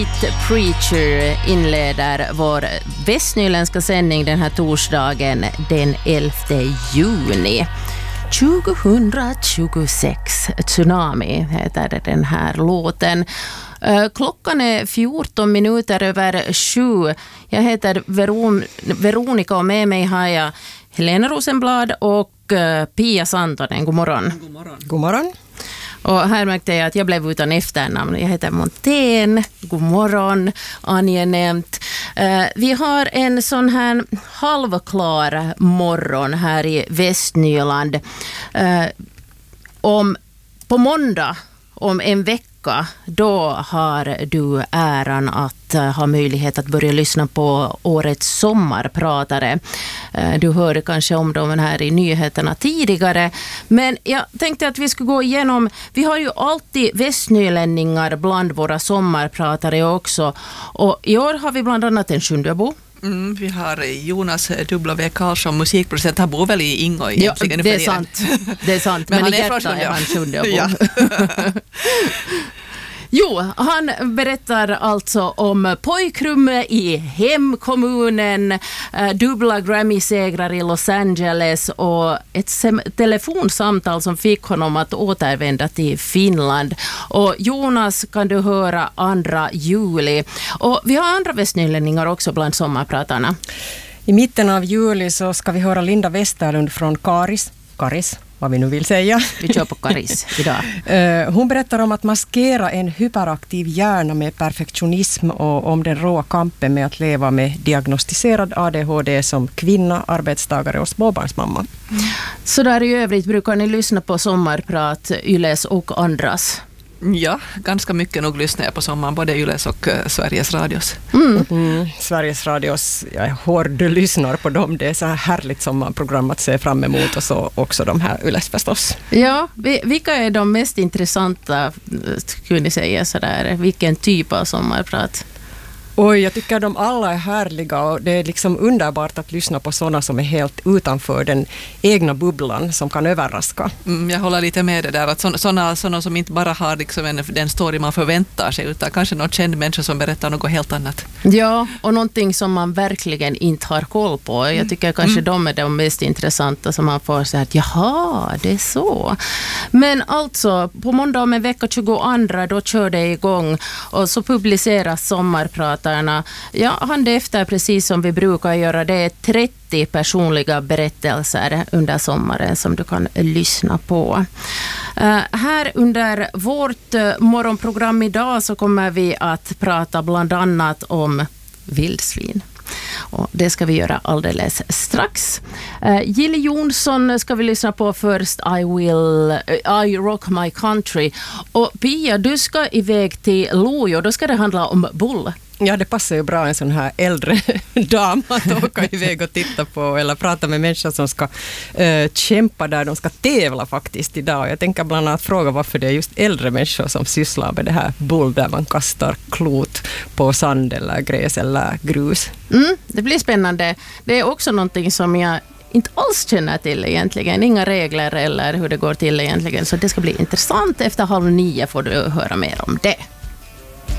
Preacher inleder vår västnyländska sändning den här torsdagen den 11 juni. 2026, Tsunami heter den här låten. Klockan är 14 minuter över 7. Jag heter Veronica och med mig har jag Helena Rosenblad och Pia Santonen. God morgon. God morgon. God morgon. Och här märkte jag att jag blev utan efternamn. Jag heter Montén. God morgon, angenämt. Vi har en sån här halvklar morgon här i Västnyland. På måndag om en vecka, då har du äran att ha möjlighet att börja lyssna på årets sommarpratare. Du hörde kanske om dem här i nyheterna tidigare, men jag tänkte att vi skulle gå igenom, vi har ju alltid västnylänningar bland våra sommarpratare också, och i år har vi bland annat en Sjundeåbo. Vi har Jonas W. Karlsson, musikproducent. Han bor väl i Ingå egentligen. Ja, det är sant. Men i hjärtat är han Sjundeåbo. Ja. Jo, han berättar alltså om pojkrummet i hemkommunen, dubbla Grammy-segrar i Los Angeles och ett telefonsamtal som fick honom att återvända till Finland. Och Jonas kan du höra 2 juli. Och vi har andra västnylänningar också bland sommarpratarna. I mitten av juli så ska vi höra Linda Westerlund från Karis, vad vi nu vill säga. Vi kör på Karis idag. Hon berättar om att maskera en hyperaktiv hjärna med perfektionism och om den råa kampen med att leva med diagnostiserad ADHD som kvinna, arbetstagare och småbarnsmamma. Så där i övrigt brukar ni lyssna på sommarprat, Yles och andras? Ja, ganska mycket nog lyssnar jag på sommaren, både Yles och Sveriges Radios. Sveriges Radios, jag är hård lyssnar på dem. Det är så här härligt sommarprogram att se fram emot, och så också de här Yles förstås. Ja, vilka är de mest intressanta, skulle ni säga sådär? Vilken typ av sommarprat? Oj, jag tycker de alla är härliga, och det är liksom underbart att lyssna på sådana som är helt utanför den egna bubblan, som kan överraska. Jag håller lite med det där, att sådana som inte bara har liksom den story man förväntar sig, utan kanske någon känd människa som berättar något helt annat. Ja, och någonting som man verkligen inte har koll på. Jag tycker kanske de är de mest intressanta, som man får säga att jaha, det är så. Men alltså, på måndag om en vecka 22, då kör det igång och så publiceras sommarprat. Ja, hand efter precis som vi brukar göra. Det är 30 personliga berättelser under sommaren som du kan lyssna på. Här under vårt morgonprogram idag så kommer vi att prata bland annat om vildsvin. Och det ska vi göra alldeles strax. Jill Johnson ska vi lyssna på först. I Rock My Country. Och Pia, du ska iväg till Lojo. Då ska det handla om bull. Ja, det passar ju bra en sån här äldre dam att åka iväg och titta på eller prata med människor som ska kämpa där. De ska tävla faktiskt idag. Jag tänker bland annat fråga varför det är just äldre människor som sysslar med det här bull, där man kastar klot på sand eller gräs eller grus. Det blir spännande. Det är också någonting som jag inte alls känner till egentligen. Inga regler eller hur det går till egentligen. Så det ska bli intressant. Efter 8:30 får du höra mer om det.